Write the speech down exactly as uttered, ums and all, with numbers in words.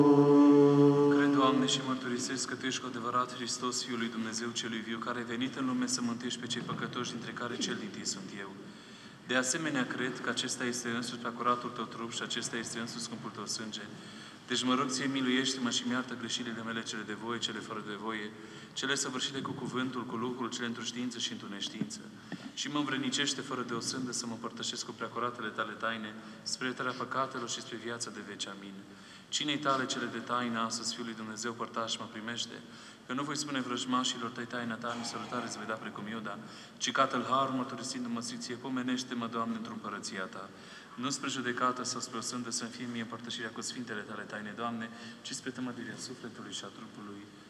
Cred, Doamne, și mărturisesc că Tu ești cu adevărat Hristos, Fiul lui Dumnezeu celui viu, care ai venit în lume să mântuiești pe cei păcătoși, dintre care cel din tâi sunt eu. De asemenea, cred că acesta este însuși preacuratul Tău trup și acesta este însuși scumpul Tău sânge. Deci mă rog Ție, miluiește-mă și mi-artă greșelile mele, cele de voie, cele fără de voie, cele săvârșite cu cuvântul, cu lucrul, cele într-o știință și într-o neștiință. Și mă învrednicește fără de o sândă să mă împărtășesc cu preacuratele Tale taine, spre iertarea păcatelor și spre viața de veci. Amin. Cinei Tale cele de taină, astăzi, Fiul lui Dumnezeu, părtaș, mă primește, că nu voi spune vrăjmașilor Tăi taina Ta, mi salutare îți voi da precum Iuda, ci Tatăl harul, mărturisindu-mă Sfinție, pomenește-mă, Doamne, într-o împărăția Ta. Nu spre judecată sau spre o sândă să-mi fie mie împărtășirea cu Sfintele Tale taine, Doamne, ci spre tămăduirea sufletului și a trupului.